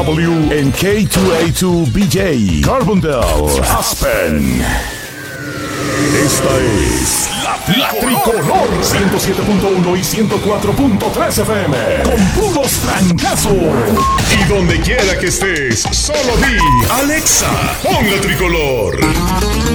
W en K2A2BJ, Carbondale, Aspen. Esta es la Tricolor 107.1 y 104.3 FM con puros trancazos. Y donde quiera que estés, solo di Alexa, pon la Tricolor.